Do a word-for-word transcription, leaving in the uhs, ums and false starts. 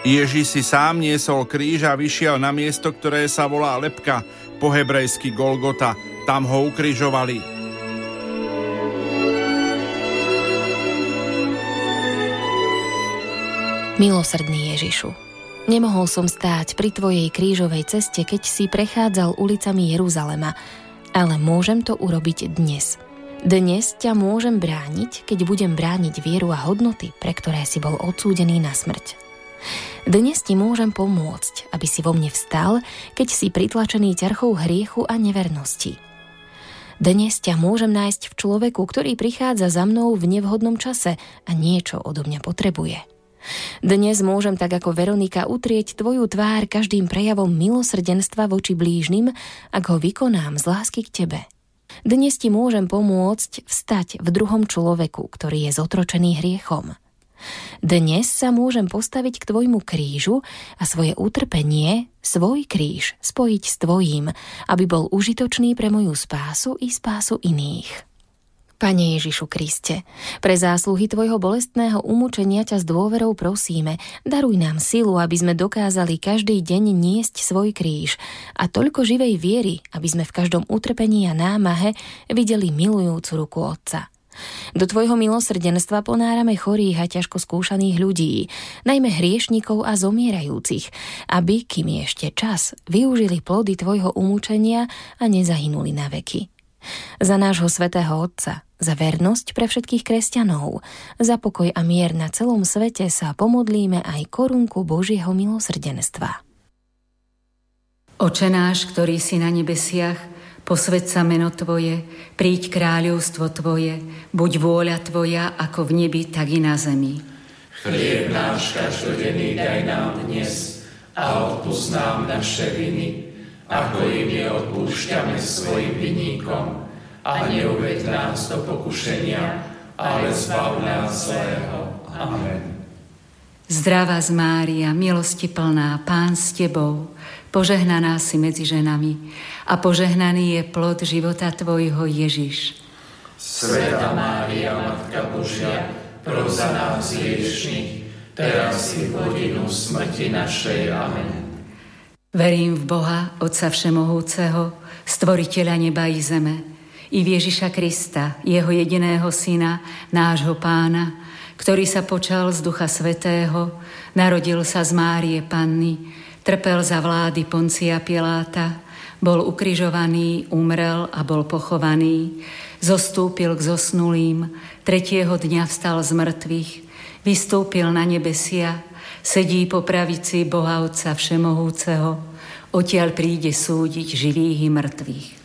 Ježiš si sám niesol kríž a vyšiel na miesto, ktoré sa volá Lebka, po hebrejsky Golgota. Tam ho ukrižovali. Milosrdný Ježišu, nemohol som stáť pri tvojej krížovej ceste, keď si prechádzal ulicami Jeruzalema, ale môžem to urobiť dnes. Dnes ťa môžem brániť, keď budem brániť vieru a hodnoty, pre ktoré si bol odsúdený na smrť. Dnes ti môžem pomôcť, aby si vo mne vstal, keď si pritlačený ťarchou hriechu a nevernosti. Dnes ťa môžem nájsť v človeku, ktorý prichádza za mnou v nevhodnom čase a niečo odo mňa potrebuje. Dnes môžem tak ako Veronika utrieť tvoju tvár každým prejavom milosrdenstva voči blížnym, ak ho vykonám z lásky k tebe. Dnes ti môžem pomôcť vstať v druhom človeku, ktorý je zotročený hriechom. Dnes sa môžem postaviť k tvojmu krížu a svoje utrpenie, svoj kríž spojiť s tvojím, aby bol užitočný pre moju spásu i spásu iných. Pane Ježišu Kriste, pre zásluhy tvojho bolestného umúčenia ťa s dôverou prosíme, daruj nám silu, aby sme dokázali každý deň niesť svoj kríž a toľko živej viery, aby sme v každom utrpení a námahe videli milujúcu ruku Otca. Do tvojho milosrdenstva ponárame chorých a ťažko skúšaných ľudí, najmä hriešnikov a zomierajúcich, aby, kým je ešte čas, využili plody tvojho umúčenia a nezahynuli na veky. Za nášho svätého Otca, za vernosť pre všetkých kresťanov, za pokoj a mier na celom svete sa pomodlíme aj korunku Božieho milosrdenstva. Oče náš, ktorý si na nebesiach, posväť sa meno Tvoje, príď kráľovstvo Tvoje, buď vôľa Tvoja ako v nebi, tak i na zemi. Chlieb náš každodenný daj nám dnes a odpusť nám naše viny, ako im je odpúšťame svojim vinníkom. A neuveď nás do pokušenia, ale zbav nás zlého. Amen. Zdravá z Mária, milosti plná, Pán s Tebou, požehnaná si medzi ženami a požehnaný je plod života Tvojho, Ježiš. Svätá Mária, Matka Božia, pros za nás hriešnych, teraz i v hodinu smrti našej. Amen. Verím v Boha, Otca Všemohúceho, Stvoriteľa neba i zeme, i v Ježiša Krista, Jeho jediného Syna, nášho Pána, ktorý sa počal z Ducha Svätého, narodil sa z Márie Panny, trpel za vlády Poncia Piláta, bol ukrižovaný, umrel a bol pochovaný, zostúpil k zosnulým, tretieho dňa vstal z mŕtvych, vystúpil na nebesia, sedí po pravici Boha Otca Všemohúceho, odtiaľ príde súdiť živých i mŕtvych.